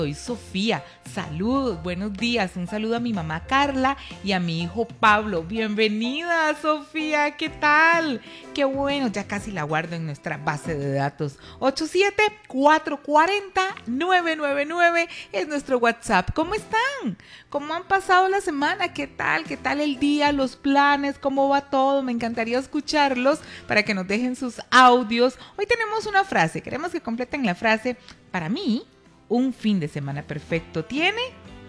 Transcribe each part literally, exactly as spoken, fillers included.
Soy Sofía, saludos, buenos días, un saludo a mi mamá Carla y a mi hijo Pablo. Bienvenida, Sofía, ¿qué tal? Qué bueno, ya casi la guardo en nuestra base de datos. ocho siete, cuatro cuatro cero, nueve nueve nueve es nuestro WhatsApp. ¿Cómo están? ¿Cómo han pasado la semana? ¿Qué tal? ¿Qué tal el día? ¿Los planes? ¿Cómo va todo? Me encantaría escucharlos para que nos dejen sus audios. Hoy tenemos una frase, queremos que completen la frase. Para mí, un fin de semana perfecto tiene,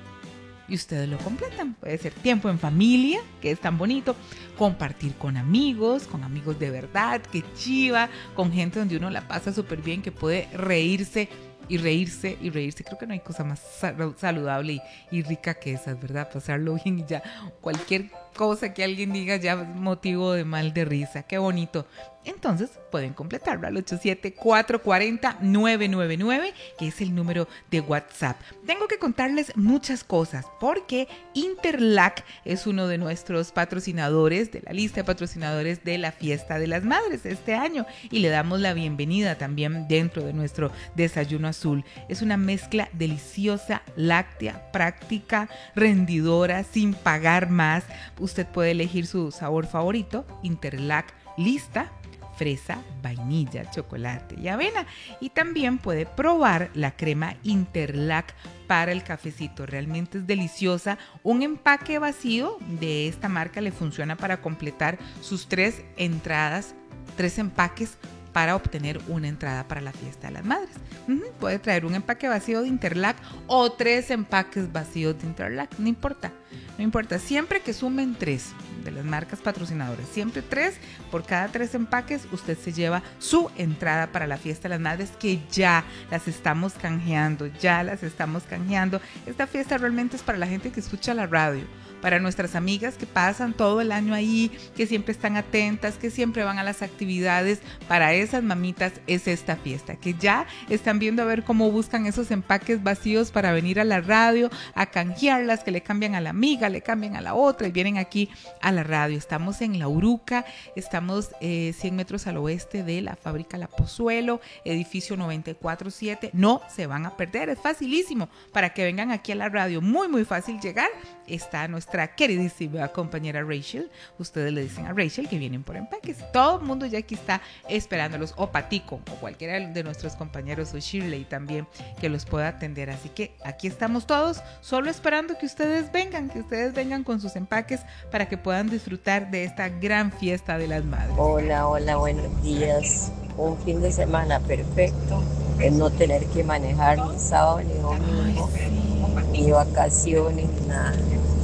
y ustedes lo completan. Puede ser tiempo en familia, que es tan bonito, compartir con amigos, con amigos de verdad, que chiva, con gente donde uno la pasa súper bien, que puede reírse y reírse y reírse. Creo que no hay cosa más saludable y, y rica que esa, ¿verdad? Pasarlo bien y ya cualquier cosa que alguien diga ya es motivo de mal de risa. Qué bonito. Entonces pueden completarlo al ocho siete, cuatro cuatro cero, nueve nueve nueve, que es el número de WhatsApp. Tengo que contarles muchas cosas porque Interlac es uno de nuestros patrocinadores, de la lista de patrocinadores de la Fiesta de las Madres este año, y le damos la bienvenida también dentro de nuestro desayuno azul. Es una mezcla deliciosa, láctea, práctica, rendidora, sin pagar más. Usted puede elegir su sabor favorito, Interlac lista, fresa, vainilla, chocolate y avena. Y también puede probar la crema Interlac para el cafecito. Realmente es deliciosa. Un empaque vacío de esta marca le funciona para completar sus tres entradas, tres empaques para obtener una entrada para la Fiesta de las Madres. Uh-huh. Puede traer un empaque vacío de Interlac o tres empaques vacíos de Interlac, no importa, no importa, siempre que sumen tres de las marcas patrocinadoras, siempre tres, por cada tres empaques usted se lleva su entrada para la Fiesta de las Madres, que ya las estamos canjeando, ya las estamos canjeando. Esta fiesta realmente es para la gente que escucha la radio, para nuestras amigas que pasan todo el año ahí, que siempre están atentas, que siempre van a las actividades. Para esas mamitas es esta fiesta, que ya están viendo a ver cómo buscan esos empaques vacíos para venir a la radio, a canjearlas, que le cambian a la amiga, le cambian a la otra y vienen aquí a la radio. Estamos en La Uruca, estamos eh, cien metros al oeste de la fábrica La Pozuelo, edificio noventa y cuatro siete. No se van a perder, es facilísimo para que vengan aquí a la radio, muy muy fácil llegar. Está nuestra queridísima compañera Rachel. Ustedes le dicen a Rachel que vienen por empaques. Todo el mundo ya aquí está esperándolos, o Patico, o cualquiera de nuestros compañeros, o Shirley también, que los pueda atender. Así que aquí estamos todos, solo esperando que ustedes vengan, que ustedes vengan con sus empaques para que puedan disfrutar de esta gran fiesta de las madres. Hola, hola, buenos días. Un fin de semana perfecto, es no tener que manejar ni sábado ni domingo. Ay, sí. Ni vacaciones, ni nada.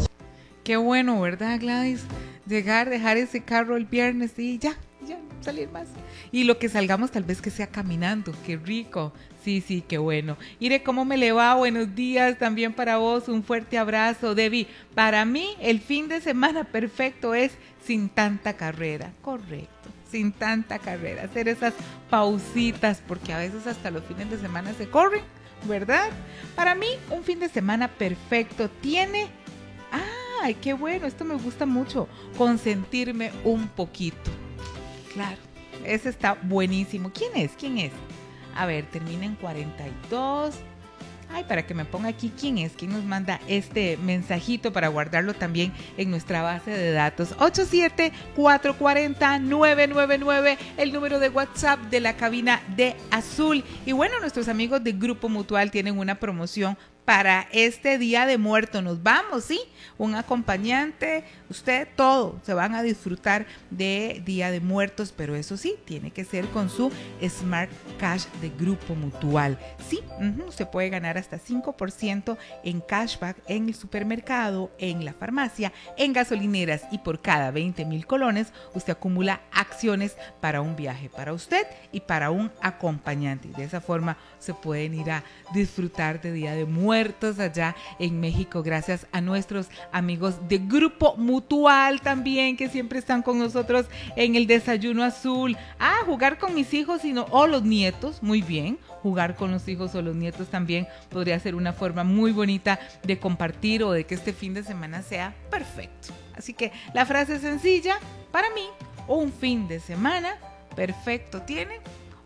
Qué bueno, ¿verdad, Gladys? Llegar, dejar ese carro el viernes y ya, ya, salir más. Y lo que salgamos tal vez que sea caminando, qué rico. Sí, sí, qué bueno. Ire, ¿cómo me le va? Buenos días también para vos, un fuerte abrazo, Debbie. Para mí, el fin de semana perfecto es sin tanta carrera, correcto. Sin tanta carrera, hacer esas pausitas, porque a veces hasta los fines de semana se corren, ¿verdad? Para mí, un fin de semana perfecto tiene... ¡Ay, qué bueno! Esto me gusta mucho. Consentirme un poquito. Claro, ese está buenísimo. ¿Quién es? ¿Quién es? A ver, termina en cuarenta y dos. Ay, para que me ponga aquí quién es, quién nos manda este mensajito para guardarlo también en nuestra base de datos. ocho siete, cuatro cuatro cero, nueve nueve nueve, el número de WhatsApp de la cabina de Azul. Y bueno, nuestros amigos de Grupo Mutual tienen una promoción para este Día de Muertos. Nos vamos, ¿sí? Un acompañante, usted, todo. Se van a disfrutar de Día de Muertos, pero eso sí, tiene que ser con su Smart Cash de Grupo Mutual. Sí, uh-huh, se puede ganar hasta cinco por ciento en cashback en el supermercado, en la farmacia, en gasolineras, y por cada veinte mil colones usted acumula acciones para un viaje para usted y para un acompañante. Y de esa forma se pueden ir a disfrutar de Día de Muertos allá en México, gracias a nuestros amigos de Grupo Mutual también, que siempre están con nosotros en el desayuno azul. Ah, jugar con mis hijos y no, o los nietos, muy bien. Jugar con los hijos o los nietos también podría ser una forma muy bonita de compartir o de que este fin de semana sea perfecto. Así que la frase sencilla, para mí, un fin de semana perfecto tiene.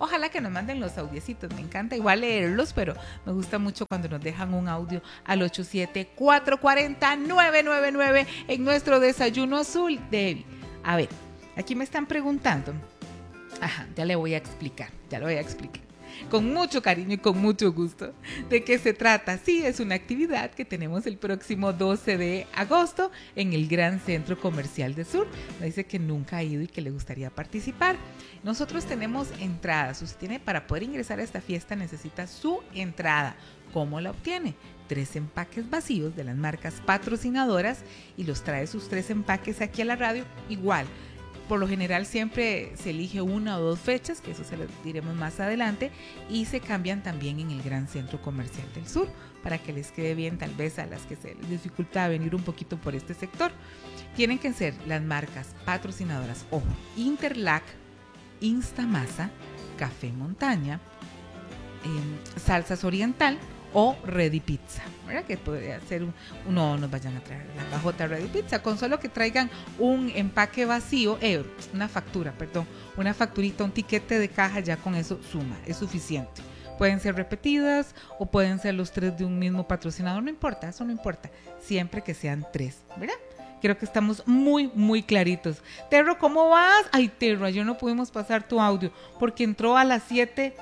Ojalá que nos manden los audiecitos, me encanta igual leerlos, pero me gusta mucho cuando nos dejan un audio al ocho siete, cuatro cuatro cero, nueve nueve nueve en nuestro desayuno azul. Debbie, a ver, aquí me están preguntando. Ajá, ya le voy a explicar, ya lo voy a explicar. Con mucho cariño y con mucho gusto. ¿De qué se trata? Sí, es una actividad que tenemos el próximo doce de agosto en el Gran Centro Comercial de Sur. Me dice que nunca ha ido y que le gustaría participar. Nosotros tenemos entradas. Usted tiene, para poder ingresar a esta fiesta necesita su entrada. ¿Cómo la obtiene? Tres empaques vacíos de las marcas patrocinadoras y los trae sus tres empaques aquí a la radio igual. Por lo general siempre se elige una o dos fechas, que eso se lo diremos más adelante, y se cambian también en el Gran Centro Comercial del Sur, para que les quede bien tal vez a las que se les dificulta venir un poquito por este sector. Tienen que ser las marcas patrocinadoras, ojo, Interlac, Instamasa, Café Montaña, eh, Salsas Oriental o Ready Pizza, ¿verdad? Que podría ser un, no nos vayan a traer la cajota Ready Pizza, con solo que traigan un empaque vacío, eh, una factura, perdón, una facturita, un tiquete de caja, ya con eso suma, es suficiente. Pueden ser repetidas o pueden ser los tres de un mismo patrocinador, no importa, eso no importa, siempre que sean tres, ¿verdad? Creo que estamos muy, muy claritos. Terro, ¿cómo vas? Ay, Terro, ayer no pudimos pasar tu audio porque entró a las siete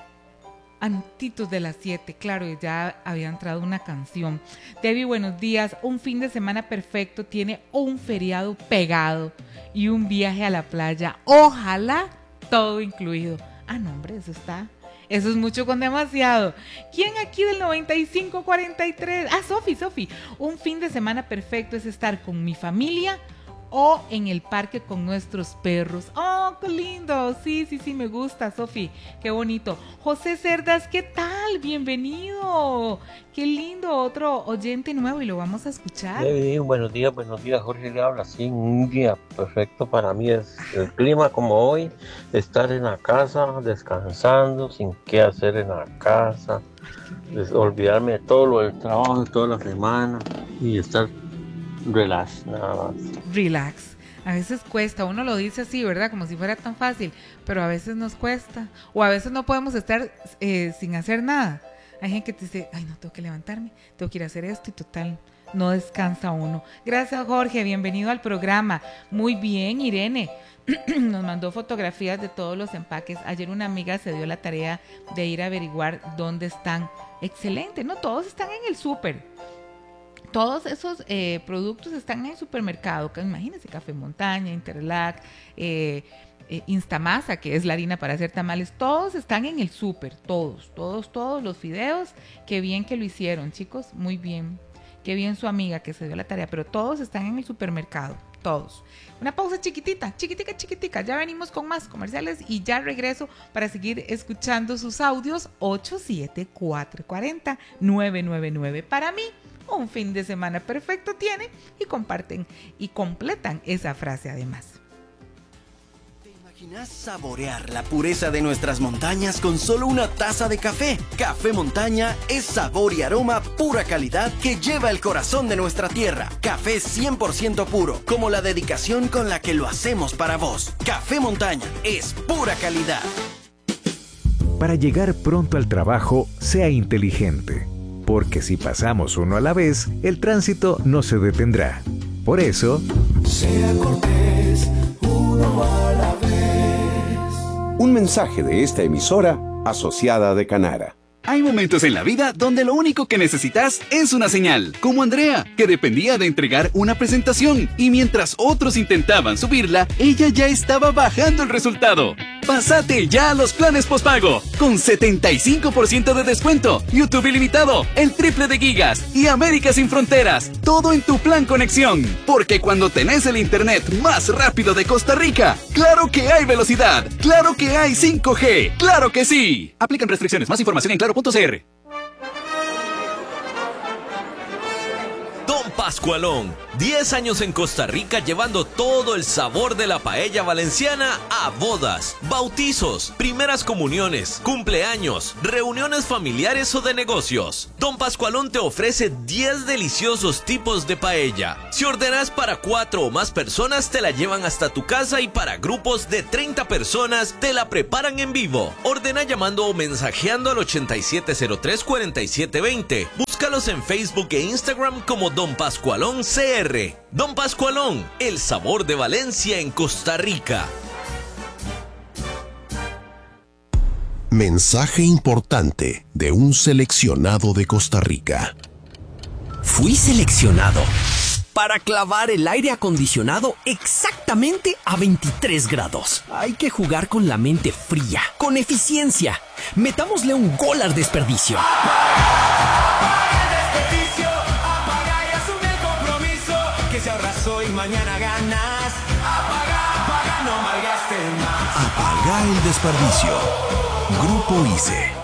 antitos de las siete, claro, ya había entrado una canción. Debbie, buenos días. Un fin de semana perfecto, tiene un feriado pegado y un viaje a la playa. Ojalá todo incluido. Ah, no, hombre, eso está... Eso es mucho con demasiado. ¿Quién aquí del noventa y cinco cuarenta y tres? Ah, Sofi, Sofi. Un fin de semana perfecto es estar con mi familia o en el parque con nuestros perros. ¡Oh, qué lindo! Sí, sí, sí, me gusta, Sofi. ¡Qué bonito! José Cerdas, ¿qué tal? ¡Bienvenido! ¡Qué lindo! Otro oyente nuevo y lo vamos a escuchar. Sí, buenos días, buenos días. Jorge le habla. Sí, un día perfecto para mí es el clima como hoy, estar en la casa, descansando, sin qué hacer en la casa, des- olvidarme de todo lo del trabajo de toda la semana y estar relax, nada más. Relax. A veces cuesta, uno lo dice así, ¿verdad? Como si fuera tan fácil, pero a veces nos cuesta. O a veces no podemos estar eh, sin hacer nada. Hay gente que te dice, ay, no, tengo que levantarme, tengo que ir a hacer esto y total, no descansa uno. Gracias, Jorge, bienvenido al programa. Muy bien, Irene. Nos mandó fotografías de todos los empaques. Ayer una amiga se dio la tarea de ir a averiguar dónde están. Excelente, ¿no? Todos están en el súper. Todos esos eh, productos están en el supermercado. Imagínense, Café Montaña, Interlac, eh, eh, Instamasa, que es la harina para hacer tamales. Todos están en el súper, todos, todos, todos los fideos. Qué bien que lo hicieron, chicos, muy bien. Qué bien su amiga que se dio la tarea, pero todos están en el supermercado, todos. Una pausa chiquitita, chiquitica, chiquitica. Ya venimos con más comerciales y ya regreso para seguir escuchando sus audios. Ocho siete, cuatro cuatro cero, nueve nueve nueve. Para mí, un fin de semana perfecto tiene, y comparten y completan esa frase además. ¿Te imaginas saborear la pureza de nuestras montañas con solo una taza de café? Café Montaña es sabor y aroma pura calidad que lleva el corazón de nuestra tierra. Café cien por ciento puro, como la dedicación con la que lo hacemos para vos. Café Montaña es pura calidad. Para llegar pronto al trabajo, sea inteligente. Porque si pasamos uno a la vez, el tránsito no se detendrá. Por eso, sea cortés, uno a la vez. Un mensaje de esta emisora asociada de Canara. Hay momentos en la vida donde lo único que necesitas es una señal, como Andrea, que dependía de entregar una presentación y mientras otros intentaban subirla, ella ya estaba bajando el resultado. Pásate ya a los planes postpago, con setenta y cinco por ciento de descuento, YouTube ilimitado, el triple de gigas y América sin fronteras, todo en tu plan conexión, porque cuando tenés el internet más rápido de Costa Rica, claro que hay velocidad, claro que hay cinco G, claro que sí. Aplican restricciones, más información en claro punto c r. Don Pascualón, diez años en Costa Rica llevando todo el sabor de la paella valenciana a bodas, bautizos, primeras comuniones, cumpleaños, reuniones familiares o de negocios. Don Pascualón te ofrece diez deliciosos tipos de paella. Si ordenas para cuatro o más personas, te la llevan hasta tu casa y para grupos de treinta personas, te la preparan en vivo. Ordena llamando o mensajeando al ochenta y siete cero tres, cuarenta y siete veinte. Búscalos en Facebook e Instagram como Don Pascualón C R. Don Pascualón, el sabor de Valencia en Costa Rica. Mensaje importante de un seleccionado de Costa Rica. Fui seleccionado para clavar el aire acondicionado exactamente a veintitrés grados. Hay que jugar con la mente fría, con eficiencia. Metámosle un gol al desperdicio. Que si ahorras hoy, mañana ganas. Apaga, apaga, no malgastes más. Apaga el desperdicio. Grupo I C E.